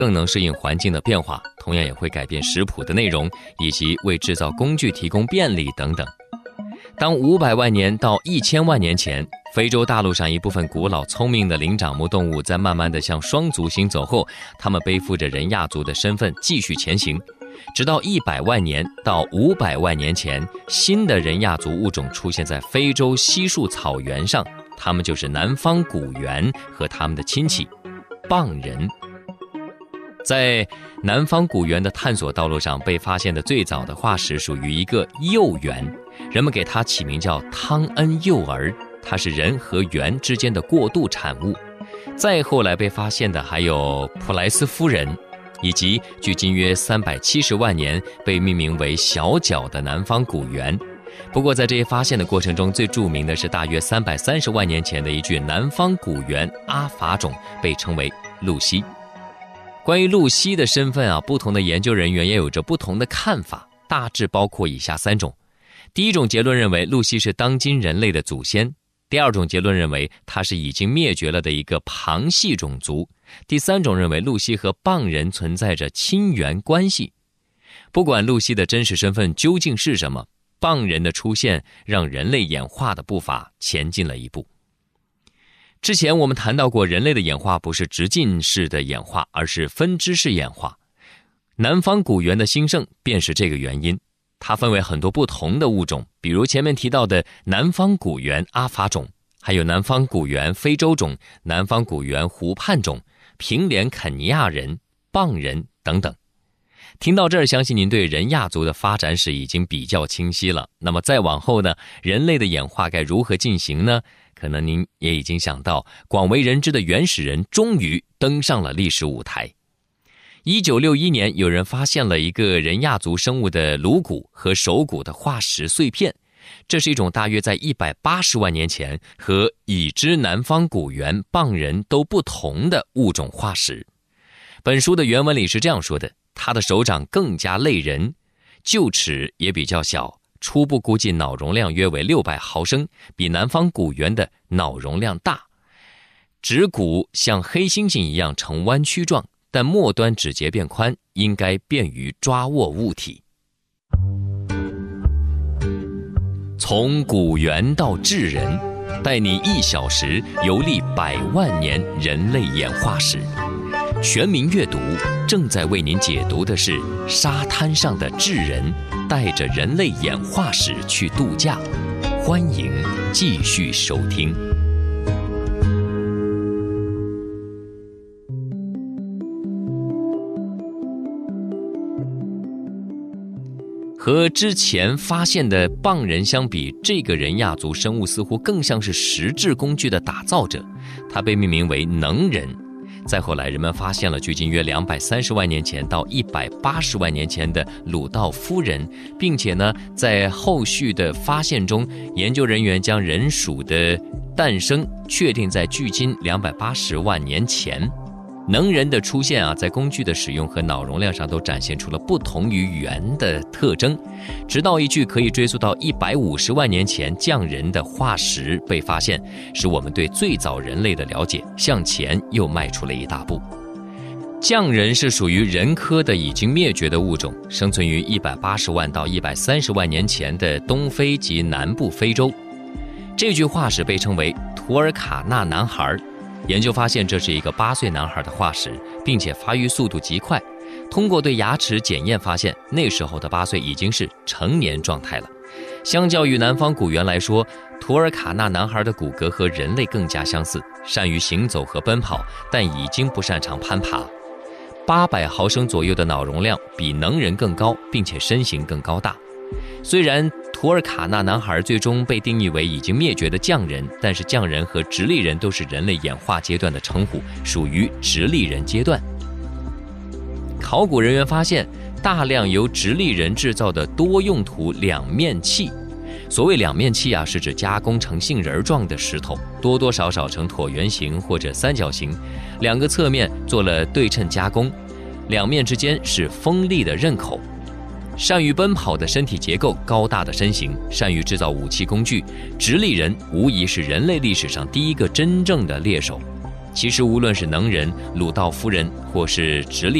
更能适应环境的变化，同样也会改变食谱的内容，以及为制造工具提供便利等等。当500万年到1000万年前，非洲大陆上一部分古老聪明的灵长目动物在慢慢地向双足行走后，它们背负着人亚族的身份继续前行，直到100万年到500万年前，新的人亚族物种出现在非洲稀树草原上，它们就是南方古猿和它们的亲戚蚌人。在南方古猿的探索道路上被发现的最早的化石属于一个幼猿，人们给它起名叫汤恩幼儿，它是人和猿之间的过渡产物。再后来被发现的还有普莱斯夫人，以及距今约370万年被命名为小脚的南方古猿。不过在这些发现的过程中，最著名的是大约330万年前的一具南方古猿阿法种，被称为露西。关于露西的身份不同的研究人员也有着不同的看法，大致包括以下3种。第一种结论认为露西是当今人类的祖先，第二种结论认为它是已经灭绝了的一个旁系种族，第三种认为露西和蚌人存在着亲缘关系。不管露西的真实身份究竟是什么，蚌人的出现让人类演化的步伐前进了一步。之前我们谈到过，人类的演化不是直进式的演化，而是分支式演化。南方古猿的兴盛便是这个原因。它分为很多不同的物种，比如前面提到的南方古猿阿法种，还有南方古猿非洲种、南方古猿湖畔种、平连肯尼亚人、蚌人等等。听到这儿，相信您对人亚族的发展史已经比较清晰了。那么再往后呢，人类的演化该如何进行呢？可能您也已经想到，广为人知的原始人终于登上了历史舞台。1961年，有人发现了一个人亚族生物的颅骨和手骨的化石碎片，这是一种大约在180万年前和已知南方古猿蚌人都不同的物种化石。本书的原文里是这样说的，他的手掌更加类人，臼齿也比较小，初步估计脑容量约为600毫升，比南方古猿的脑容量大。指骨像黑猩猩一样呈弯曲状，但末端指节变宽，应该便于抓握物体。从古猿到智人，带你1小时游历100万年人类演化史。全民阅读正在为您解读的是沙滩上的智人带着人类演化史去度假，欢迎继续收听。和之前发现的蚌人相比，这个人亚族生物似乎更像是石质工具的打造者，它被命名为能人。再后来，人们发现了距今约230万年前到180万年前的鲁道夫人，并且呢，在后续的发现中，研究人员将人属的诞生确定在距今280万年前。能人的出现在工具的使用和脑容量上都展现出了不同于猿的特征，直到一具可以追溯到150万年前匠人的化石被发现，使我们对最早人类的了解向前又迈出了一大步。匠人是属于人科的已经灭绝的物种，生存于180万到130万年前的东非及南部非洲。这具化石被称为图尔卡纳男孩。研究发现，这是一个8岁男孩的化石，并且发育速度极快。通过对牙齿检验发现，那时候的8岁已经是成年状态了。相较于南方古猿来说，图尔卡纳男孩的骨骼和人类更加相似，善于行走和奔跑，但已经不擅长攀爬。800毫升左右的脑容量，比能人更高，并且身形更高大。虽然图尔卡纳男孩最终被定义为已经灭绝的匠人，但是匠人和直立人都是人类演化阶段的称呼，属于直立人阶段。考古人员发现大量由直立人制造的多用途两面器。所谓两面器是指加工成杏仁状的石头，多多少少呈椭圆形或者三角形，两个侧面做了对称加工，两面之间是锋利的刃口。善于奔跑的身体结构，高大的身形，善于制造武器工具，直立人无疑是人类历史上第一个真正的猎手。 其实无论是能人、鲁道夫人，或是直隶